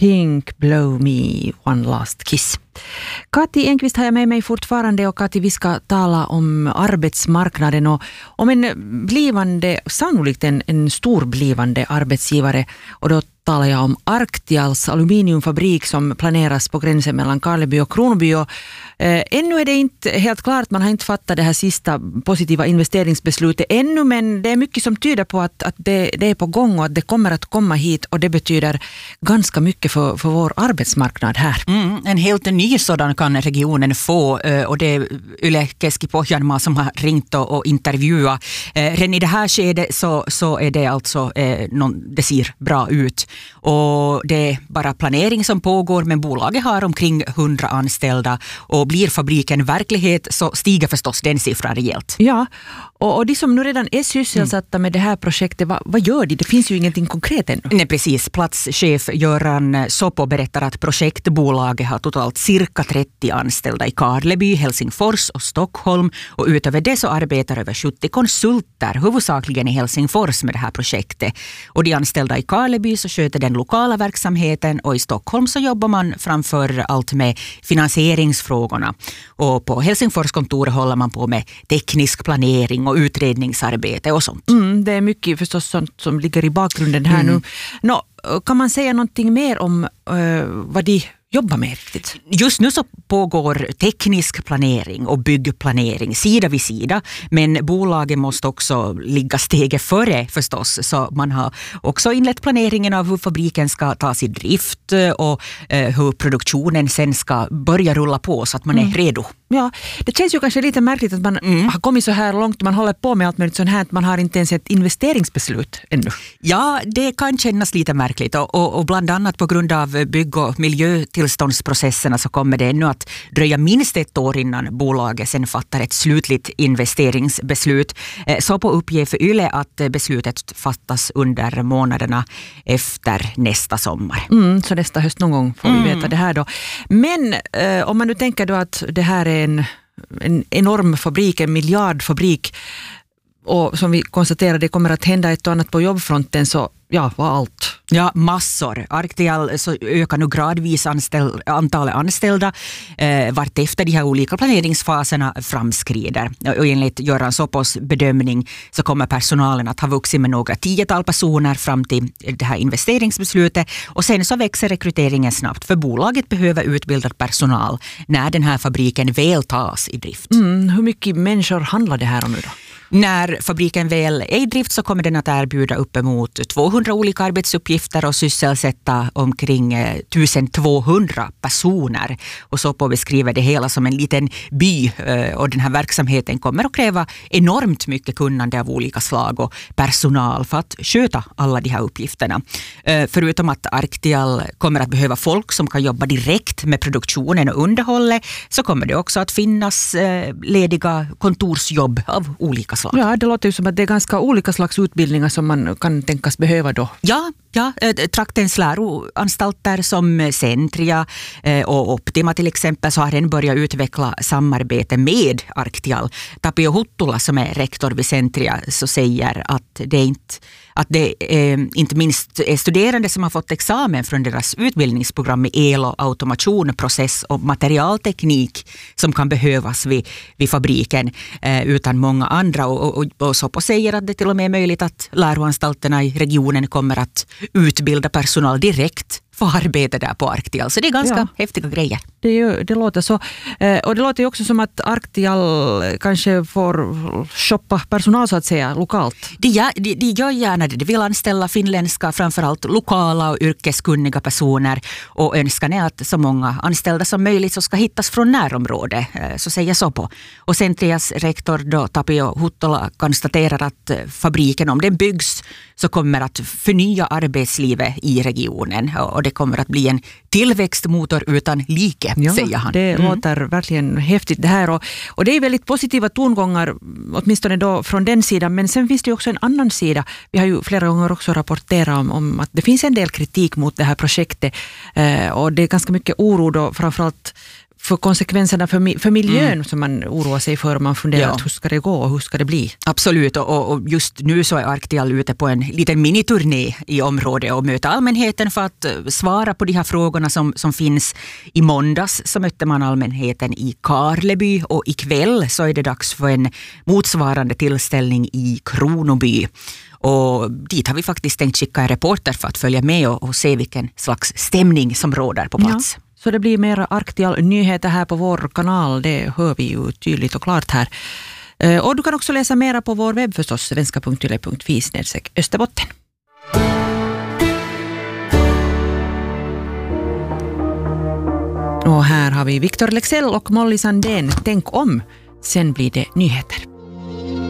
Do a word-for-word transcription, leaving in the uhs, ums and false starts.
Pink, Blow Me, One Last Kiss. Kati Enqvist har jag med mig fortfarande, och Kati, vi ska tala om arbetsmarknaden och om en blivande, sannolikt en, en stor blivande arbetsgivare, och då talar jag om Arctials aluminiumfabrik som planeras på gränsen mellan Karleby och Kronoby. Och, eh, ännu är det inte helt klart, man har inte fattat det här sista positiva investeringsbeslutet ännu, men det är mycket som tyder på att, att det, det är på gång och att det kommer att komma hit, och det betyder ganska mycket för, för vår arbetsmarknad här. Mm, en helt ny sådan kan regionen få, och det är Yle Keski-Pohjanmaa som har ringt och, och intervjuat. Redan i det här skedet så, så är det alltså, eh, någon, det ser bra ut. Och det är bara planering som pågår, men bolaget har omkring hundra anställda, och blir fabriken verklighet så stiger förstås den siffran rejält. Ja, och, och de som nu redan är sysselsatta mm. med det här projektet, vad, vad gör de? Det finns ju ingenting konkret ännu. Nej, precis. Platschef Göran Sopo berättar att projektbolaget har totalt cirka trettio anställda i Karleby, Helsingfors och Stockholm, och utöver det så arbetar över sjuttio konsulter, huvudsakligen i Helsingfors, med det här projektet. Och de anställda i Karleby så sköter den lokala verksamheten, och i Stockholm så jobbar man framför allt med finansieringsfrågorna. Och på Helsingfors kontoret håller man på med teknisk planering och utredningsarbete och sånt. Mm, det är mycket förstås sånt som ligger i bakgrunden här mm. nu. Nå, kan man säga någonting mer om uh, vad de jobba med riktigt? Just nu så pågår teknisk planering och byggplanering sida vid sida, men bolaget måste också ligga steget före förstås, så man har också inlett planeringen av hur fabriken ska tas i drift och eh, hur produktionen sen ska börja rulla på så att man är mm. redo. Ja, det känns ju kanske lite märkligt att man mm. har kommit så här långt, man håller på med allt möjligt sånt här, att man har inte ens ett investeringsbeslut ännu. Ja, det kan kännas lite märkligt, och, och, och bland annat på grund av bygg- och miljötillståndsprocesserna så kommer det ännu att dröja minst ett år innan bolaget sen fattar ett slutligt investeringsbeslut. Så på uppge för Yle att beslutet fattas under månaderna efter nästa sommar. Mm, så nästa höst någon gång får vi mm. veta det här då. Men eh, om man nu tänker då att det här är en, en enorm fabrik, en miljardfabrik, och som vi konstaterade kommer att hända ett och annat på jobbfronten, så ja, vad allt? Ja, massor. Arctial så ökar nu gradvis anställ, antalet anställda eh, vart efter de här olika planeringsfaserna framskrider. Och enligt Göran Sopos bedömning så kommer personalen att ha vuxit med några tiotal personer fram till det här investeringsbeslutet, och sen så växer rekryteringen snabbt, för bolaget behöver utbildad personal när den här fabriken väl tas i drift. Mm, hur mycket människor handlar det här om nu då? När fabriken väl är i drift så kommer den att erbjuda uppemot tvåhundra olika arbetsuppgifter och sysselsätta omkring tusentvåhundra personer. Och så på beskriver det hela som en liten by, och den här verksamheten kommer att kräva enormt mycket kunnande av olika slag och personal för att sköta alla de här uppgifterna. Förutom att Arctial kommer att behöva folk som kan jobba direkt med produktionen och underhållet, så kommer det också att finnas lediga kontorsjobb av olika slag. Ja, det låter ju som att det är ganska olika slags utbildningar som man kan tänkas behöva då. Ja, ja traktens läroanstalter som Centria och Optima till exempel så har den börjat utveckla samarbete med Arctial. Tapio Huttula som är rektor vid Centria så säger att det är inte att det eh, inte minst är studerande som har fått examen från deras utbildningsprogram i el- och automation, process- och materialteknik som kan behövas vid, vid fabriken eh, utan många andra. Och, och, och Sopo säger att det till och med är möjligt att läroanstalterna i regionen kommer att utbilda personal direkt för arbete där på Arctial. Så det är ganska ja. häftiga grejer. Det, ju, det låter så. Eh, och det låter ju också som att Arctial kanske får shoppa personal så att säga lokalt. De gör, de, de gör gärna det. De vill anställa finländska, framförallt lokala och yrkeskunniga personer, och önskan är att så många anställda som möjligt så ska hittas från närområdet, eh, så säger Sopo. Och Centrias rektor då, Tapio Huttula konstaterar att fabriken, om den byggs, så kommer att förnya arbetslivet i regionen, och det kommer att bli en tillväxtmotor utan like, ja, säger han. Det mm. låter verkligen häftigt det här, och, och det är väldigt positiva tongångar åtminstone då från den sidan, men sen finns det ju också en annan sida. Vi har ju flera gånger också rapporterat om, om att det finns en del kritik mot det här projektet, eh, och det är ganska mycket oro då framförallt för konsekvenserna för, för miljön mm. som man oroar sig för och man funderar ja. hur ska det gå och hur ska det bli? Absolut, och, och just nu så är Arctial ute på en liten miniturné i området och möter allmänheten för att svara på de här frågorna som, som finns. I måndags så mötte man allmänheten i Karleby och ikväll så är det dags för en motsvarande tillställning i Kronoby. Och dit har vi faktiskt tänkt skicka en reporter för att följa med och, och se vilken slags stämning som råder på plats. Ja, så det blir mera Arctial-nyheter här på vår kanal, det hör vi ju tydligt och klart här. Och du kan också läsa mera på vår webb förstås, svenska punkt yle punkt fi snedstreck Österbotten. Och här har vi Victor Lexell och Molly Sandén. Tänk om, sen blir det nyheter.